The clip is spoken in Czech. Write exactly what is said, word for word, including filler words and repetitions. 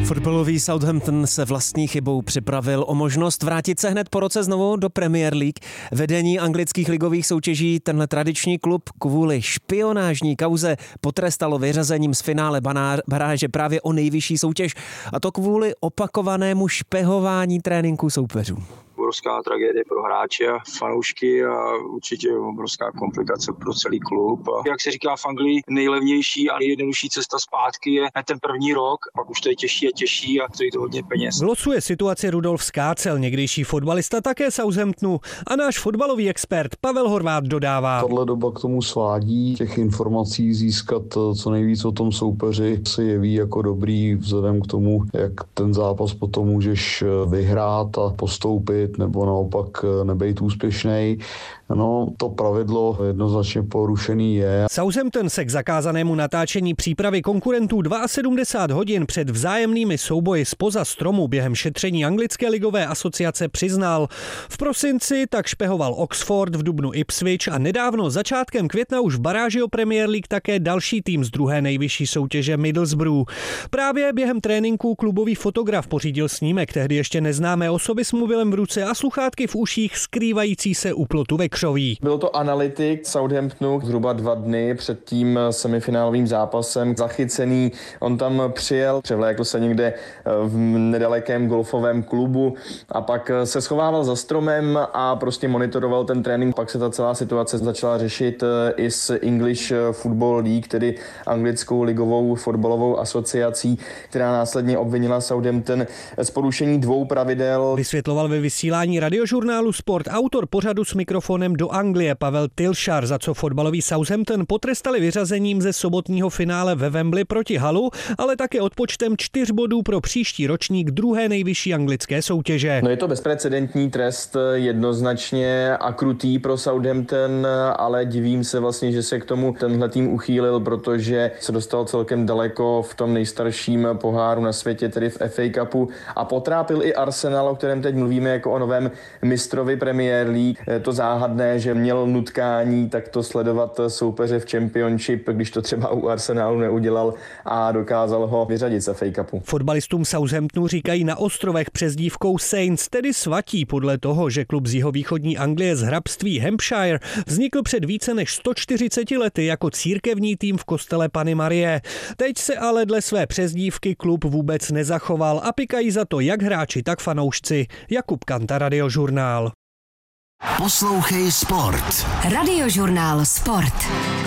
Fotbalový Southampton se vlastní chybou připravil o možnost vrátit se hned po roce znovu do Premier League. Vedení anglických ligových soutěží tenhle tradiční klub kvůli špionážní kauze potrestalo vyřazením z finále baráže právě o nejvyšší soutěž, a to kvůli opakovanému špehování tréninku soupeřů. Obrovská tragédie pro hráče a fanoušky a určitě obrovská komplikace pro celý klub. A jak se říká v Anglii, nejlevnější a nejjednodušší cesta zpátky je ten první rok, pak už to je těžší a těžší a stojí to hodně peněz. Glosuje situaci Rudolf Skácel, někdejší fotbalista také Southamptonu, a náš fotbalový expert Pavel Horváth dodává. Tahle doba k tomu svádí, těch informací získat co nejvíc o tom soupeři se jeví jako dobrý vzhledem k tomu, jak ten zápas potom můžeš vyhrát a postoupit nebo naopak nebejt úspěšnej. No, to pravidlo jednoznačně porušený je. Southampton se k zakázanému natáčení přípravy konkurentů sedmdesát dva hodin před vzájemnými souboji zpoza stromu během šetření anglické ligové asociace přiznal. V prosinci tak špehoval Oxford, v dubnu Ipswich a nedávno začátkem května už v baráži o Premier League také další tým z druhé nejvyšší soutěže Middlesbrough. Právě během tréninku klubový fotograf pořídil snímek tehdy ještě neznámé osoby s mobilem v ruce a sluchátky v uších skrývající se u plotu ve křoví. Byl to analytik Southamptonu zhruba dva dny před tím semifinálovým zápasem zachycený. On tam přijel, převlékl se někde v nedalekém golfovém klubu a pak se schovával za stromem a prostě monitoroval ten trénink. Pak se ta celá situace začala řešit i s English Football League, tedy anglickou ligovou fotbalovou asociací, která následně obvinila Southampton z porušení dvou pravidel. Vysvětloval ve vysílání radiožurnálu Sport autor pořadu s mikrofonem do Anglie Pavel Tilšar, za co fotbalový Southampton potrestali vyřazením ze sobotního finále ve Wembley proti Hullu, ale také odpočtem čtyř bodů pro příští ročník druhé nejvyšší anglické soutěže. No, je to bezprecedentní trest, jednoznačně a krutý pro Southampton, ale divím se vlastně, že se k tomu tenhle tým uchýlil, protože se dostal celkem daleko v tom nejstarším poháru na světě, tedy v F A Cupu, a potrápil i Arsenal, o kterém teď mluvíme jako o novém mistrovi Premier League. Je to záhadné, že měl nutkání takto sledovat soupeře v Championship, když to třeba u Arsenalu neudělal a dokázal ho vyřadit z F A Cupu. Fotbalistům Southamptonu říkají na ostrovech přezdívkou Saints, tedy svatí, podle toho, že klub z jihovýchodní Anglie z hrabství Hampshire vznikl před více než sto čtyřiceti lety jako církevní tým v kostele Panny Marie. Teď se ale dle své přezdívky klub vůbec nezachoval a pikají za to jak hráči, tak fanoušci. Jakub Kanta, Radiožurnál. Poslouchej Sport. Radiožurnál Sport.